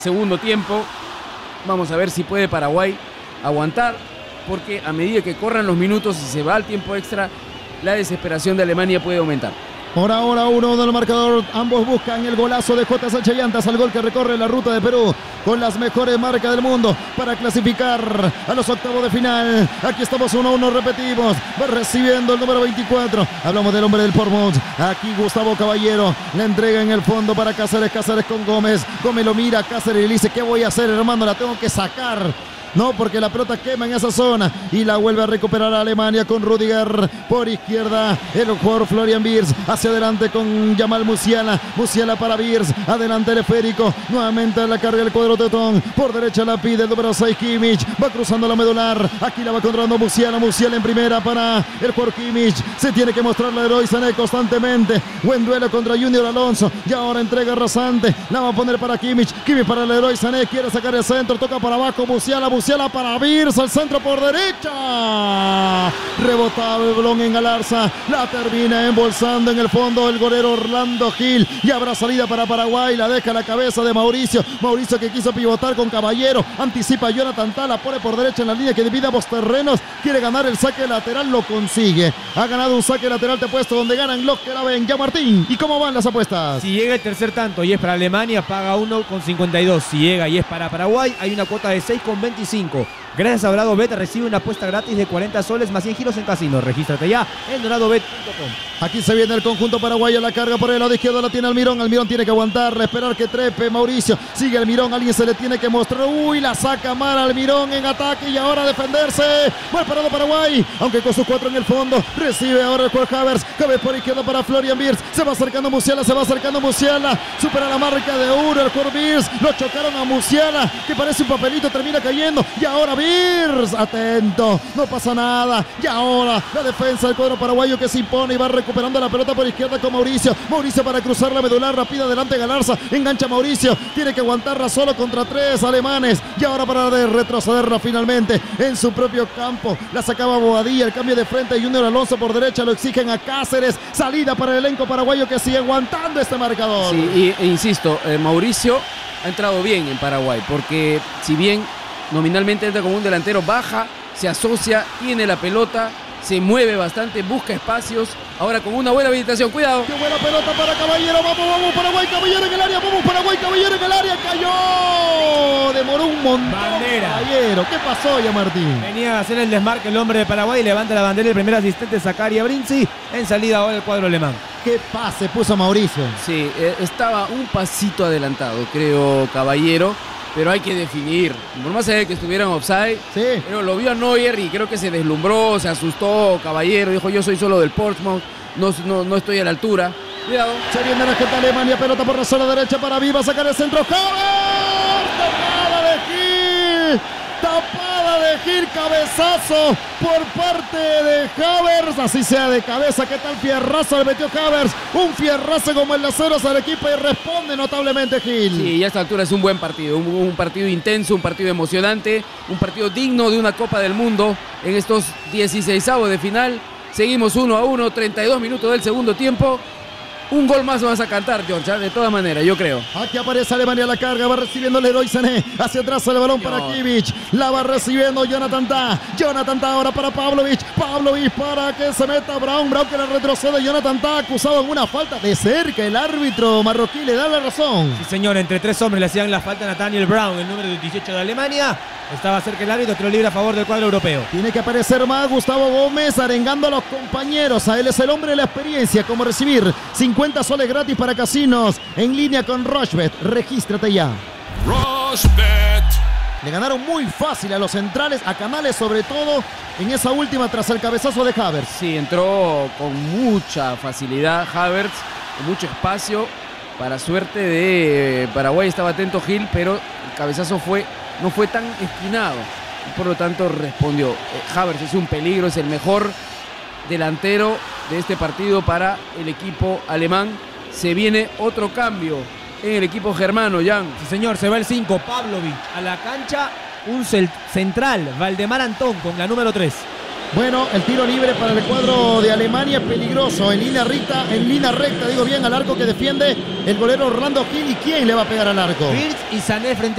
Segundo tiempo, vamos a ver si puede Paraguay aguantar, porque a medida que corran los minutos y se va al tiempo extra, la desesperación de Alemania puede aumentar. Por ahora 1 del marcador, ambos buscan el golazo de J. Sánchez Llantas, al gol que recorre la ruta de Perú con las mejores marcas del mundo para clasificar a los octavos de final. Aquí estamos 1-1, repetimos, va recibiendo el número 24, hablamos del hombre del Portsmouth, aquí Gustavo Caballero, la entrega en el fondo para Cáceres, Cáceres con Gómez, Gómez lo mira, Cáceres le dice, ¿qué voy a hacer, hermano? La tengo que sacar. No, porque la pelota quema en esa zona y la vuelve a recuperar a Alemania con Rüdiger por izquierda. El jugador Florian Wirtz hacia adelante con Jamal Musiala. Musiala para Wirtz. Adelante el esférico. Nuevamente la carga el cuadro tetón. Por derecha la pide el número 6 Kimmich. Va cruzando la medular. Aquí la va controlando Musiala. Musiala en primera para el jugador Kimmich. Se tiene que mostrar la Leroy Sané constantemente. Buen duelo contra Junior Alonso. Y ahora entrega rasante. La va a poner para Kimmich. Kimmich para Leroy Sané. Quiere sacar el centro. Toca para abajo. Musiala para Wirtz, al centro por derecha. Rebotaba el balón en Galarza. La termina embolsando en el fondo el golero Orlando Gil. Y habrá salida para Paraguay. La deja la cabeza de Mauricio. Mauricio que quiso pivotar con Caballero. Anticipa a Jonathan Tah. La pone por derecha en la línea que divide ambos terrenos. Quiere ganar el saque lateral. Lo consigue. Ha ganado un saque lateral de puesto donde ganan los que la ven. Ya Martín. ¿Y cómo van las apuestas? Si llega el tercer tanto y es para Alemania, paga 1,52. Si llega y es para Paraguay, hay una cuota de 6,25. Gracias a Doradobet recibe una apuesta gratis de 40 soles más 100 giros en casino. Regístrate ya en doradobet.com. Aquí se viene el conjunto paraguayo, la carga por el lado izquierdo, la tiene Almirón. Almirón tiene que aguantarla, esperar que trepe Mauricio. Sigue Almirón, alguien se le tiene que mostrar. Uy, la saca mal Almirón en ataque y ahora defenderse. Mal parado Paraguay, aunque con sus 4 en el fondo. Recibe ahora el jugador Havertz. Havertz por izquierda para Florian Wirtz. Se va acercando Musiala, supera la marca de Uro, el jugador Wirtz. Lo chocaron a Musiala, que parece un papelito, termina cayendo. Y ahora Wirtz, atento, no pasa nada. Y ahora la defensa del cuadro paraguayo que se impone y va recuperando la pelota por izquierda con Mauricio. Mauricio para cruzar la medular rápida adelante Galarza. Engancha Mauricio, tiene que aguantarla solo contra 3 alemanes. Y ahora para retrocederla finalmente en su propio campo. La sacaba Bobadilla, el cambio de frente de Junior Alonso por derecha, lo exigen a Cáceres. Salida para el elenco paraguayo que sigue aguantando este marcador. Sí, e insisto, Mauricio ha entrado bien en Paraguay, porque si bien nominalmente entra como un delantero, baja, se asocia, tiene la pelota, se mueve bastante, busca espacios. Ahora con una buena habilitación, cuidado. Qué buena pelota para Caballero, vamos Paraguay, Caballero en el área, vamos Paraguay, Caballero en el área, cayó. Demoró un montón. Bandera. Caballero, ¿qué pasó ya Martín? Venía a hacer el desmarque el hombre de Paraguay, levanta la bandera el primer asistente Zakaria Brinzi. En salida ahora el cuadro alemán. Qué pase puso Mauricio. Sí, estaba un pasito adelantado, creo, Caballero. Pero hay que definir, por más allá de que estuvieran offside, sí. Pero lo vio a Neuer y creo que se deslumbró, se asustó, Caballero, dijo yo soy solo del Portsmouth, no estoy a la altura. Cuidado. Se viene la gente Alemania, pelota por la zona derecha para Viva, a sacar el centro. ¡Havertz! ¡Tapada de Gil! Tapada de Gil, cabezazo por parte de Havertz, así sea de cabeza. ¿Qué tal fierrazo le metió Havertz? Un fierrazo como el de Aceros al equipo y responde notablemente Gil. Sí, y a esta altura es un buen partido, un partido intenso, un partido emocionante, un partido digno de una Copa del Mundo en estos 16avos de final. Seguimos 1-1, 32 minutos del segundo tiempo. Un gol más vas a cantar, George, de todas maneras, yo creo. Aquí aparece Alemania a la carga, va recibiendo el Leroy Sané. Hacia atrás el balón para Kimmich. La va recibiendo Jonathan Tah. Jonathan Tah ahora para Pavlovic. Pavlovic para que se meta Brown. Brown que la retrocede. Jonathan Tah acusado en una falta de cerca. El árbitro marroquí le da la razón. Sí, señor, entre 3 hombres le hacían la falta a Nathaniel Brown, el número 18 de Alemania. Estaba cerca el árbitro, tiro libre a favor del cuadro europeo. Tiene que aparecer más Gustavo Gómez arengando a los compañeros. A él es el hombre de la experiencia. Como recibir 50 soles gratis para casinos en línea con Rochebet. Regístrate ya. Rochebet. Le ganaron muy fácil a los centrales, a Canales sobre todo, en esa última tras el cabezazo de Havertz. Sí, entró con mucha facilidad Havertz, con mucho espacio. Para suerte de Paraguay estaba atento Gil, pero el cabezazo no fue tan esquinado. Y por lo tanto respondió. Havertz es un peligro, es el mejor delantero de este partido para el equipo alemán. Se viene otro cambio en el equipo germano, Jan. Sí, señor, se va el 5, Pavlovic. A la cancha, un central, Valdemar Antón, con la número 3. Bueno, el tiro libre para el cuadro de Alemania es peligroso. En línea recta, digo bien, al arco que defiende el golero Orlando Gil. ¿Y quién le va a pegar al arco? Wirtz y Sané frente